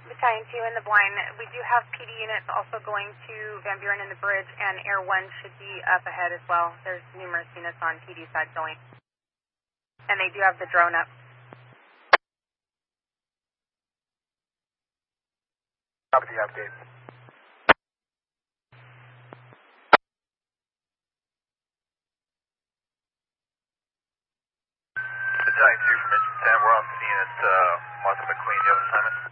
Battalion 2 in the blind. We do have PD units also going to Van Buren in the bridge, and Air 1 should be up ahead as well. There's numerous units on PD side going. And they do have the drone up. Copy the update. Battalion 2 from Edgerton, we're on scene at Martha McQueen. Do you have an assignment?